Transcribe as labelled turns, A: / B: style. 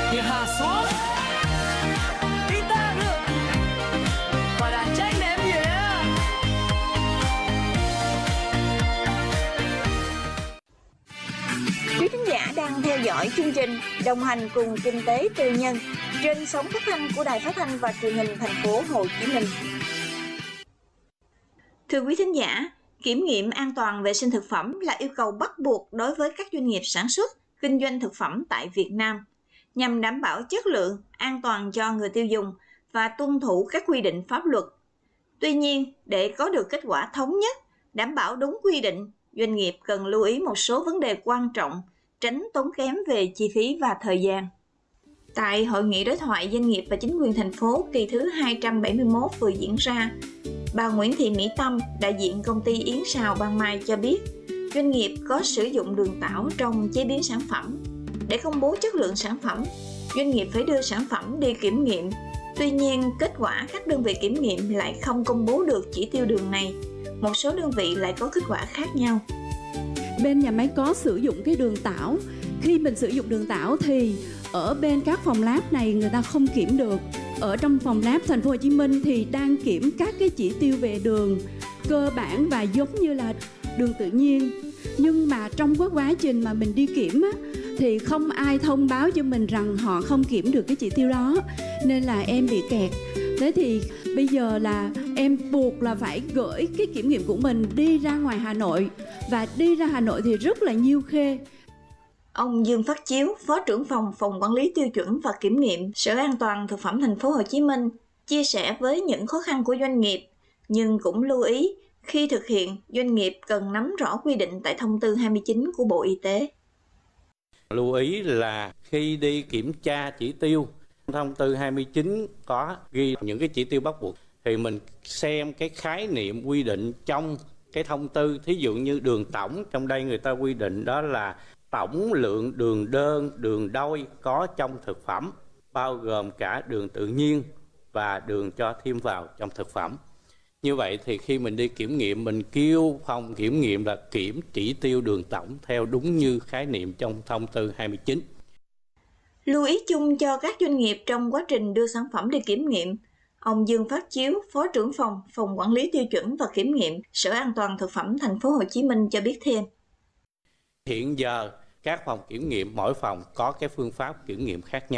A: thì hạ xuống. Kita được và đã tránh ném gì á.
B: Quý khán giả đang theo dõi chương trình Đồng hành cùng Kinh tế Tư nhân trên sóng phát thanh của Đài Phát thanh và Truyền hình Thành phố Hồ Chí Minh. Thưa quý khán giả, kiểm nghiệm an toàn vệ sinh thực phẩm là yêu cầu bắt buộc đối với các doanh nghiệp sản xuất, kinh doanh thực phẩm tại Việt Nam, nhằm đảm bảo chất lượng, an toàn cho người tiêu dùng và tuân thủ các quy định pháp luật. Tuy nhiên, để có được kết quả thống nhất, đảm bảo đúng quy định, doanh nghiệp cần lưu ý một số vấn đề quan trọng, tránh tốn kém về chi phí và thời gian. Tại Hội nghị đối thoại doanh nghiệp và chính quyền thành phố kỳ thứ 271 vừa diễn ra, bà Nguyễn Thị Mỹ Tâm, đại diện công ty Yến Sào Ban Mai cho biết, doanh nghiệp có sử dụng đường tảo trong chế biến sản phẩm. Để công bố chất lượng sản phẩm, doanh nghiệp phải đưa sản phẩm đi kiểm nghiệm. Tuy nhiên, kết quả các đơn vị kiểm nghiệm lại không công bố được chỉ tiêu đường này. Một số đơn vị lại có kết quả khác nhau.
C: Bên nhà máy có sử dụng cái đường tảo. Khi mình sử dụng đường tảo thì ở bên các phòng lab này người ta không kiểm được. Ở trong phòng lab Thành phố Hồ Chí Minh thì đang kiểm các cái chỉ tiêu về đường cơ bản và giống như là đường tự nhiên. Nhưng mà trong quá trình mà mình đi kiểm á, thì không ai thông báo cho mình rằng họ không kiểm được cái chỉ tiêu đó, nên là em bị kẹt. Thế thì bây giờ là em buộc là phải gửi cái kiểm nghiệm của mình đi ra ngoài Hà Nội, và đi ra Hà Nội thì rất là nhiêu khê.
B: Ông Dương Phát Chiếu, Phó trưởng phòng Quản lý tiêu chuẩn và kiểm nghiệm Sở An toàn Thực phẩm Thành phố Hồ Chí Minh, chia sẻ với những khó khăn của doanh nghiệp, nhưng cũng lưu ý khi thực hiện, doanh nghiệp cần nắm rõ quy định tại thông tư 29 của Bộ Y tế.
D: Lưu ý là khi đi kiểm tra chỉ tiêu, thông tư 29 có ghi những cái chỉ tiêu bắt buộc, thì mình xem cái khái niệm quy định trong cái thông tư. Thí dụ như đường tổng, trong đây người ta quy định đó là tổng lượng đường đơn, đường đôi có trong thực phẩm, bao gồm cả đường tự nhiên và đường cho thêm vào trong thực phẩm. Như vậy thì khi mình đi kiểm nghiệm, mình kêu phòng kiểm nghiệm là kiểm chỉ tiêu đường tổng theo đúng như khái niệm trong thông tư 29.
B: Lưu ý chung cho các doanh nghiệp trong quá trình đưa sản phẩm đi kiểm nghiệm, ông Dương Phát Chiếu, Phó trưởng phòng Quản lý tiêu chuẩn và kiểm nghiệm Sở An toàn Thực phẩm Thành phố Hồ Chí Minh cho biết thêm.
D: Hiện giờ các phòng kiểm nghiệm, mỗi phòng có cái phương pháp kiểm nghiệm khác nhau.